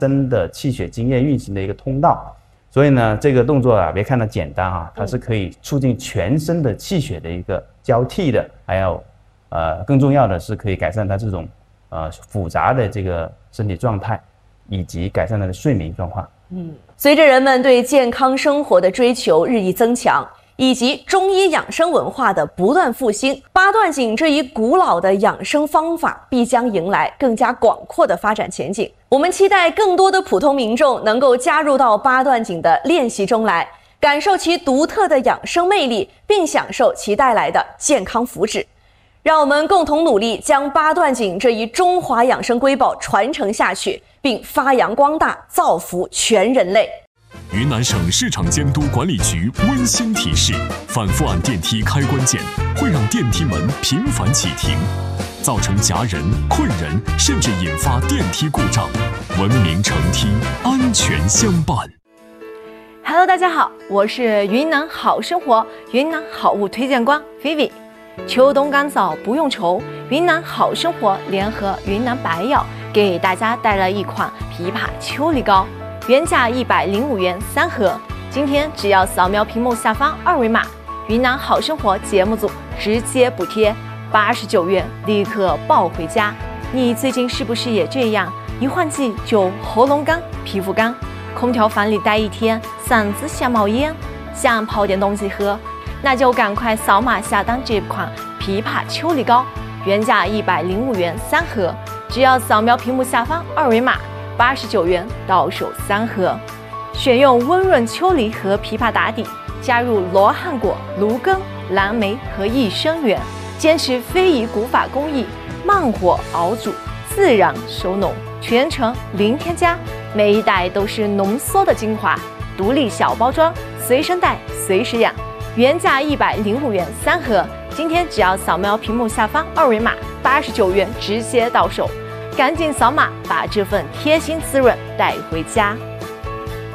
身的气血津液运行的一个通道。所以呢，这个动作啊，别看它简单啊，它是可以促进全身的气血的一个交替的，还有更重要的是可以改善它这种复杂的这个身体状态，以及改善它的睡眠状况。 随着人们对健康生活的追求日益增强，以及中医养生文化的不断复兴，八段锦这一古老的养生方法必将迎来更加广阔的发展前景。我们期待更多的普通民众能够加入到八段锦的练习中来，感受其独特的养生魅力，并享受其带来的健康福祉。让我们共同努力，将八段锦这一中华养生瑰宝传承下去，并发扬光大，造福全人类。 云南省市场监督管理局温馨提示：反复按电梯开关键会让电梯门频繁启停，造成夹人、困人，甚至引发电梯故障。文明乘梯，安全相伴。 Hello， 大家好，我是云南好生活云南好物推荐官 Vivi。秋冬干燥不用愁，云南好生活联合云南白药给大家带来一款枇杷秋梨膏。原价105元3盒，今天只要扫描屏幕下方二维码，云南好生活节目组直接补贴89元，立刻抱回家。你最近是不是也这样？一换季就喉咙干、皮肤干，空调房里待一天，嗓子想冒烟，想泡点东西喝，那就赶快扫码下单这款枇杷秋梨膏，原价105元3盒，只要扫描屏幕下方二维码。89元到手3盒，选用温润秋梨和枇杷打底，加入罗汉果、芦根、蓝莓和益生元，坚持非遗古法工艺，慢火熬煮，自然收浓，全程零添加，每一袋都是浓缩的精华，独立小包装，随身带随时养，原价105元3盒，今天只要扫描屏幕下方二维码，89元直接到手。赶紧扫码，把这份贴心滋润带回家。